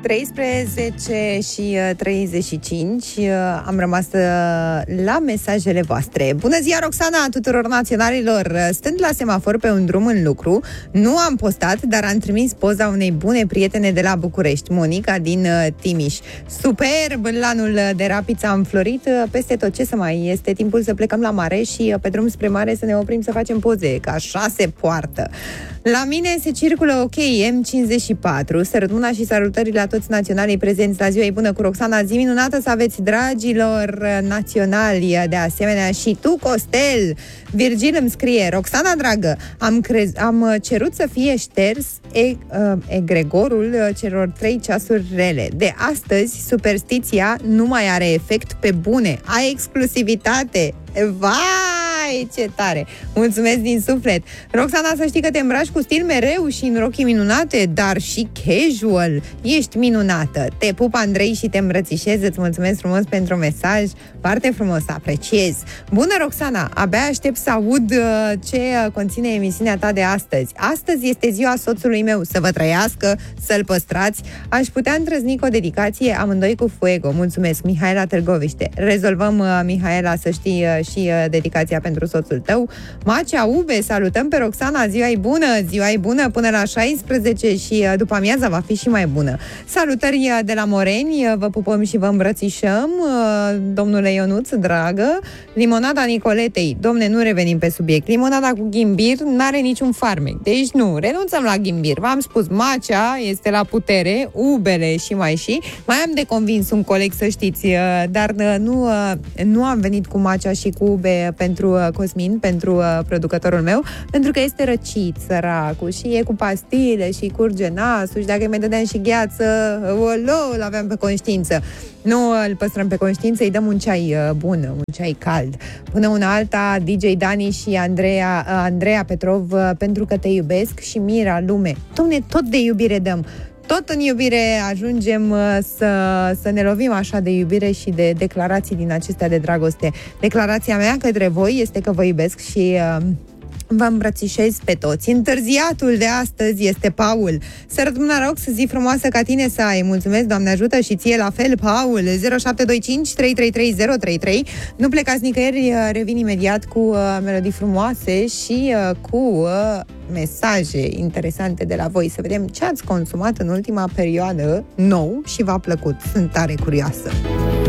13 și 35 am rămas la mesajele voastre. Bună ziua, Roxana, tuturor naționalilor. Stând la semafor pe un drum în lucru, nu am postat, dar am trimis poza unei bune prietene de la București, Monica din Timiș. Superb, lanul de rapiță a înflorit peste tot. Ce să mai este? Timpul să plecăm la mare și pe drum spre mare să ne oprim să facem poze, că așa se poartă. La mine se circulă ok M54. Sărătmâna și salutări la toți naționalii prezenți la ziua. Bună cu Roxana, zi minunată să aveți, dragilor naționali. De asemenea și tu, Costel. Virgil îmi scrie: Roxana dragă, am cerut să fie șters egregorul celor 3 ceasuri rele. De astăzi superstiția nu mai are efect pe bune. Ai exclusivitate. Vai, ce tare! Mulțumesc din suflet! Roxana, să știi că te îmbraci cu stil mereu și în rochii minunate, dar și casual. Ești minunată! Te pup, Andrei, și te îmbrățișez. Îți mulțumesc frumos pentru mesaj. Foarte frumos, apreciez. Bună, Roxana! Abia aștept să aud ce conține emisiunea ta de astăzi. Astăzi este ziua soțului meu. Să vă trăiască, să-l păstrați. Aș putea îndrăzni cu o dedicație amândoi cu fuego. Mulțumesc, Mihaela Târgoviște. Rezolvăm, Mihaela, să știi, și dedicația pentru soțul tău. Macea Ube, salutăm pe Roxana, ziua-i bună, ziua-i bună până la 16 și după amiaza va fi și mai bună. Salutări de la Moreni, vă pupăm și vă îmbrățișăm, domnule Ionuț, dragă. Limonada Nicoletei, domne, nu revenim pe subiect. Limonada cu ghimbir n-are niciun farmec, deci nu, renunțăm la ghimbir. V-am spus, Macea este la putere, Ubele și mai și. Mai am de convins un coleg, să știți, dar nu am venit cu Macea și cu Ube pentru Cosmin, pentru producătorul meu, pentru că este răcit, săracul, și e cu pastile și curge nasul și dacă îi mai dădeam și gheață, îl aveam pe conștiință. Nu îl păstrăm pe conștiință, îi dăm un ceai bun, un ceai cald. Până una alta, DJ Dani și Andreea Petrov, pentru că te iubesc, și Mira Lume. Dom'le, tot de iubire dăm. Tot în iubire ajungem să ne lovim așa de iubire și de declarații din acestea de dragoste. Declarația mea către voi este că vă iubesc și vă îmbrățișez pe toți. Întârziatul de astăzi este Paul. Sărătmâna, rog, să zi frumoasă ca tine să ai. Mulțumesc, Doamne ajută, și ție la fel, Paul. 0725 333 033. Nu plecați nicăieri, revin imediat cu melodii frumoase și cu mesaje interesante de la voi. Să vedem ce ați consumat în ultima perioadă nou și v-a plăcut. Sunt tare curioasă.